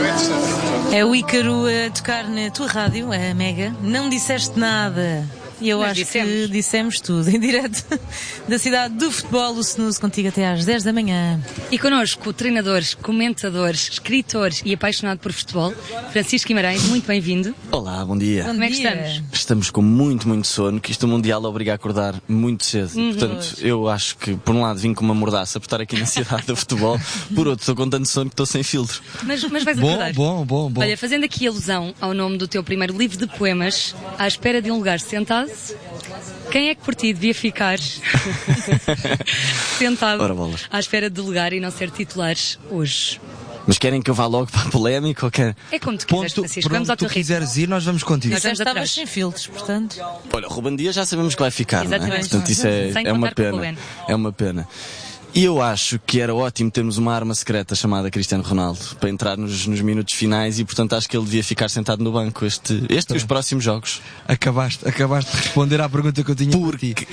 É o Ícaro a tocar na tua rádio, a Mega. Não disseste nada. E eu acho que dissemos tudo, em direto da cidade do futebol, o Snooze, contigo até às 10 da manhã. E connosco, treinadores, comentadores, escritores e apaixonado por futebol, Francisco Guimarães, muito bem-vindo. Olá, bom dia. Como é que estamos? Estamos com muito sono, que isto o Mundial obriga a acordar muito cedo. Portanto, eu acho que, por um lado, vim com uma mordaça por estar aqui na cidade do futebol, por outro, estou com tanto sono que estou sem filtro. Mas vais acordar. Bom. Olha, fazendo aqui alusão ao nome do teu primeiro livro de poemas, À Espera de um Lugar Sentado, quem é que por ti devia ficar sentado à espera de lugar e não ser titulares hoje? Mas querem que eu vá logo para a polémica ou quer? É como tu quiseres, Francisco. Vamos ao teu ritmo. quiseres ir, nós vamos contigo. Nós estavas sem filtros, portanto. Olha, o Ruben Dias já sabemos que vai ficar, não é? Exatamente. Portanto, isso é uma pena. É uma pena. E eu acho que era ótimo termos uma arma secreta chamada Cristiano Ronaldo para entrar nos minutos finais e, portanto, acho que ele devia ficar sentado no banco este e os próximos jogos. Acabaste de responder à pergunta que eu tinha por ti.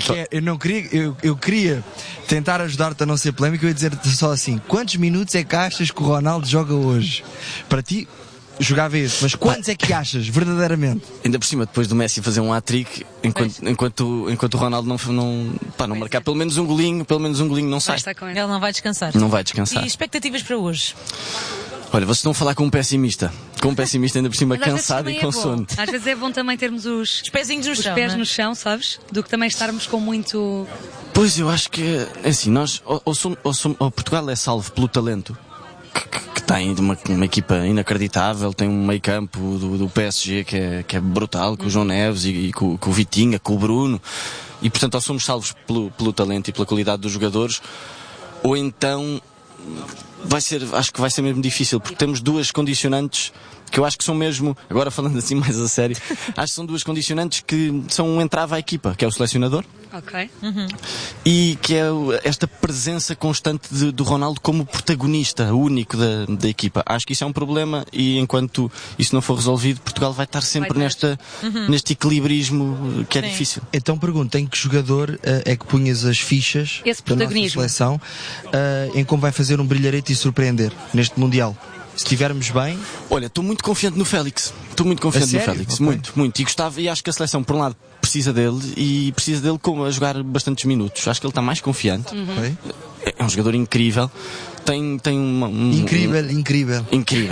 Eu queria tentar ajudar-te a não ser polémico e eu ia dizer-te só assim: quantos minutos é que achas que o Ronaldo joga hoje? Para ti, jogava esse, mas quantos é que achas, verdadeiramente? Ainda por cima, depois do Messi fazer um hat-trick, enquanto o Ronaldo não marcar pelo menos um golinho não sai. Ele não vai descansar. Não vai descansar. E expectativas para hoje? Olha, vocês estão a falar com um pessimista. Com um pessimista ainda por cima mas cansado e com sono. Às vezes é bom também termos os pezinhos no chão, pés no chão, sabes? Do que também estarmos com muito... Pois, eu acho que, assim, nós, ou Portugal é salvo pelo talento, que tem uma equipa inacreditável, tem um meio campo do PSG que é brutal, com o João Neves e com o Vitinha, com o Bruno, e portanto ou somos salvos pelo talento e pela qualidade dos jogadores, ou então acho que vai ser mesmo difícil, porque temos duas condicionantes que eu acho que são mesmo, agora falando assim mais a sério, acho que são duas condicionantes que são um entrave à equipa, que é o selecionador. Ok. E que é esta presença constante do Ronaldo como protagonista único da equipa. Acho que isso é um problema e enquanto isso não for resolvido, Portugal vai estar sempre neste equilibrismo que é difícil. Então pergunto, em que jogador é que punhas as fichas da nossa seleção em como vai fazer um brilharete e surpreender neste Mundial? Se estivermos bem... Olha, estou muito confiante no Félix. Estou muito confiante no Félix. Okay. Muito. E acho que a seleção, por um lado, precisa dele e precisa dele como a jogar bastantes minutos. Acho que ele está mais confiante. Okay. É um jogador incrível. Tem Incrível.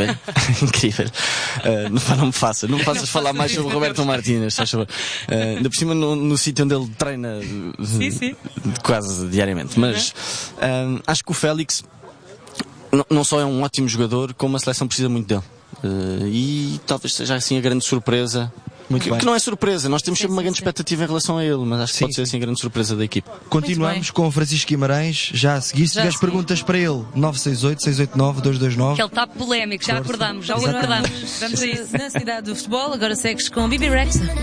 Não me faças falar mais sobre o Roberto Martínez, faz favor. Ainda por cima no sítio onde ele treina quase diariamente. Mas acho que o Félix não só é um ótimo jogador, como a seleção precisa muito dele. E talvez seja assim a grande surpresa. Que não é surpresa, nós temos sempre uma grande expectativa em relação a ele, mas acho que pode ser assim a grande surpresa da equipe. Continuamos com o Francisco Guimarães, já a seguir. Se tiveres perguntas para ele, 968-689-229. Que ele está polémico, já o acordamos. Vamos a isso. Na cidade do futebol, agora segues com Bibi Rexa.